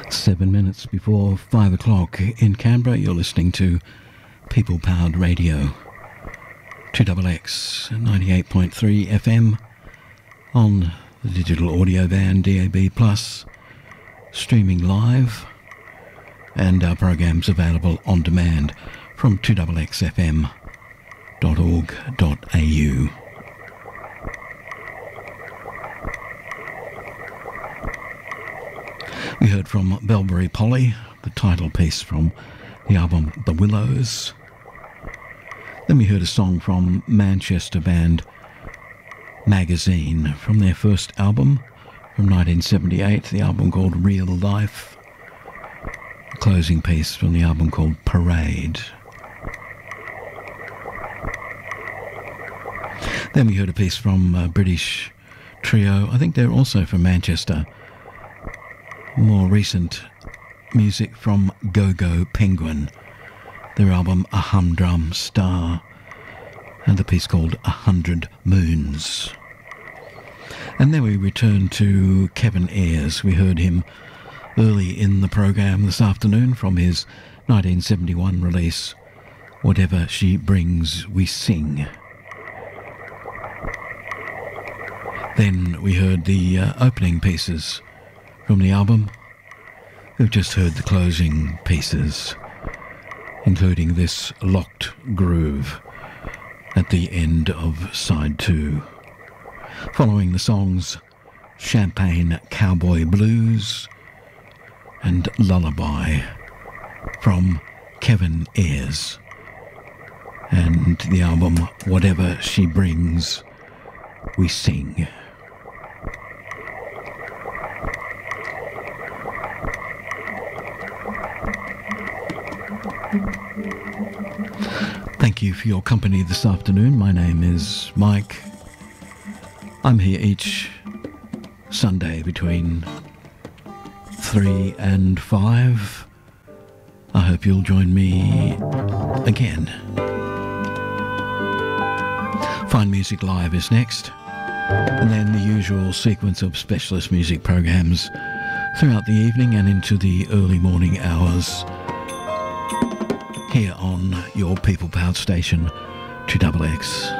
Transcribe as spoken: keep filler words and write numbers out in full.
Seven minutes before five o'clock in Canberra, you're listening to People Powered Radio, two X X ninety-eight point three F M on the digital audio band D A B plus, streaming live, and our programs available on demand from two X X F M dot org dot A U. We heard from Belbury Polly, the title piece from the album The Willows. Then we heard a song from Manchester band Magazine from their first album from nineteen seventy-eight, the album called Real Life. A closing piece from the album called Parade. Then we heard a piece from a British trio, I think they're also from Manchester. More recent music from Go Go Penguin, their album A Humdrum Star, and the piece called A Hundred Moons. And then we return to Kevin Ayers. We heard him early in the program this afternoon from his nineteen seventy-one release, Whatever She Brings We Sing. Then we heard the uh, opening pieces from the album. We've just heard the closing pieces, including this locked groove at the end of side two. Following the songs Champagne Cowboy Blues and Lullaby from Kevin Ayers, and the album Whatever She Brings We Sing. Thank you for your company this afternoon. My name is Mike. I'm here each Sunday between three and five. I hope you'll join me again. Fine Music Live is next, and then the usual sequence of specialist music programs throughout the evening and into the early morning hours here on your People Powered station, two X X.